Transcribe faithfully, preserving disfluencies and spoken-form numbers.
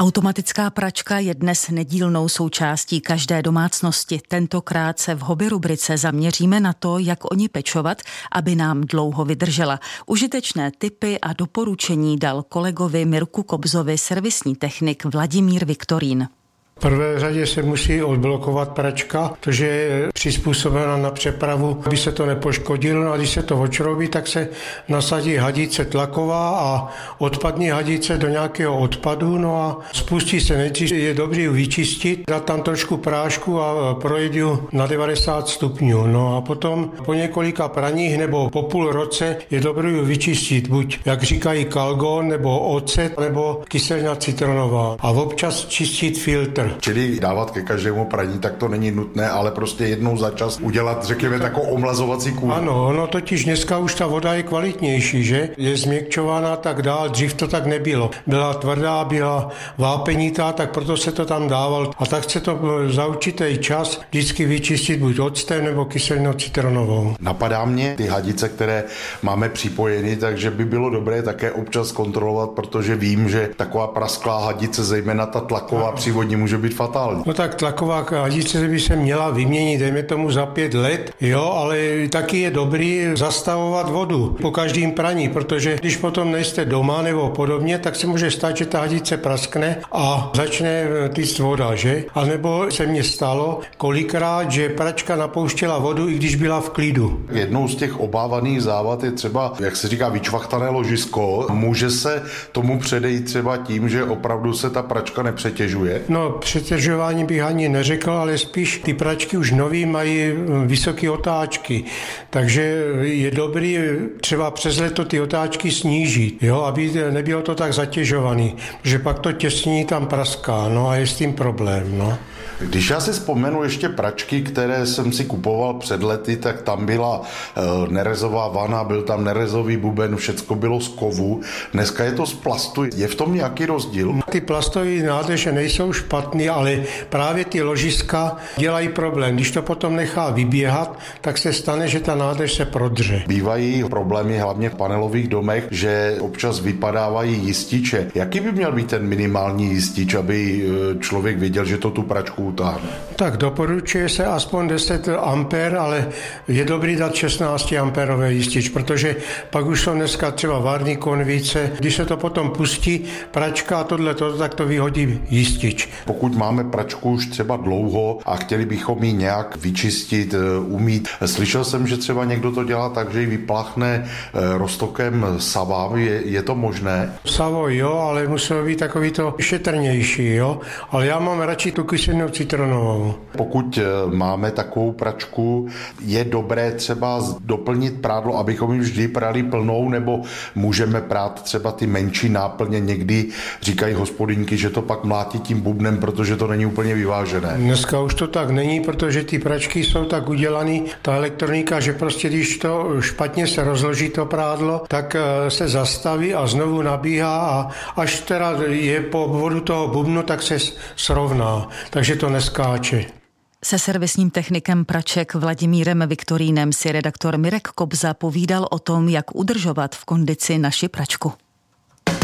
Automatická pračka je dnes nedílnou součástí každé domácnosti. Tentokrát se v hobby rubrice zaměříme na to, jak o ní pečovat, aby nám dlouho vydržela. Užitečné tipy a doporučení dal kolegovi Mirku Kobzovi servisní technik Vladimír Viktorín. V prvé řadě se musí odblokovat pračka, protože je přizpůsobena na přepravu, aby se to nepoškodilo. No a když se to odšroubí, tak se nasadí hadice tlaková a odpadní hadice do nějakého odpadu. No a spustí se nejdřív, je dobrý ji vyčistit, dát tam trošku prášku a projet ji na devadesát stupňů. No a potom po několika praních nebo po půl roce je dobrý ji vyčistit, buď, jak říkají, kalgon, nebo ocet, nebo kyselina citronová. A občas čistit filtr. Čili dávat ke každému praní, tak to není nutné, ale prostě jednou za čas udělat, řekněme, takovou omlazovací kůru. Ano, ono totiž dneska už ta voda je kvalitnější, že? Je změkčována tak dál, dřív to tak nebylo. Byla tvrdá, byla vápenitá, tak proto se to tam dával. A tak se to za určitý čas vždycky vyčistit buď octem nebo kyselinou citronovou. Napadá mě ty hadice, které máme připojeny, takže by bylo dobré také občas kontrolovat, protože vím, že taková prasklá hadice, zejména ta tlaková při vodě, může být fatální. No tak tlaková hadice by se měla vyměnit, dejme tomu za pět let, jo, ale taky je dobrý zastavovat vodu po každém praní, protože když potom nejste doma nebo podobně, tak se může stát, že ta hadice praskne a začne týct voda, že? A nebo se mně stalo kolikrát, že pračka napouštěla vodu, i když byla v klidu. Jednou z těch obávaných závad je třeba, jak se říká, vyčvachtané ložisko. Může se tomu předejít třeba tím, že opravdu se ta pračka nepřetěžuje? No, přetěžování bych ani neřekl, ale spíš ty pračky už nový mají vysoké otáčky, takže je dobrý třeba přes leto ty otáčky snížit, jo, aby nebylo to tak zatěžovaný, že pak to těsnění tam praská, no a je s tím problém, no. Když já si vzpomenu ještě pračky, které jsem si kupoval před lety, tak tam byla e, nerezová vana, byl tam nerezový buben, všecko bylo z kovu. Dneska je to z plastu. Je v tom nějaký rozdíl? Ty plastové nádrže nejsou špatný, ale právě ty ložiska dělají problém. Když to potom nechá vyběhat, tak se stane, že ta nádrž se prodře. Bývají problémy hlavně v panelových domech, že občas vypadávají jističe. Jaký by měl být ten minimální jistič, aby člověk věděl, že to tu pračku utáhne? Tak doporučuje se aspoň deset ampér, ale je dobrý dát šestnáct ampérový jistič, protože pak už jsou dneska třeba varní konvice. Když se to potom pustí, pračka a tohle, to, tak to vyhodí jistič. Pokud máme pračku už třeba dlouho a chtěli bychom ji nějak vyčistit, umýt. Slyšel jsem, že třeba někdo to dělá tak, že ji vypláchne roztokem sava. Je, je to možné? Savo jo, ale muselo být takový to šetrnější, jo. Ale já mám radši tu kyselinu citronovou. Pokud máme takovou pračku, je dobré třeba doplnit prádlo, abychom ji vždy prali plnou, nebo můžeme prát třeba ty menší náplně. Někdy říkají hospodyňky, že to pak mlátí tím bubnem, protože to není úplně vyvážené. Dneska už to tak není, protože ty pračky jsou tak udělané, ta elektronika, že prostě když to špatně se rozloží to prádlo, tak se zastaví a znovu nabíhá a až teda je po obvodu toho bubnu, tak se srovná. Takže to neskáče. Se servisním technikem praček Vladimírem Viktorínem si redaktor Mirek Kobza povídal o tom, jak udržovat v kondici naši pračku.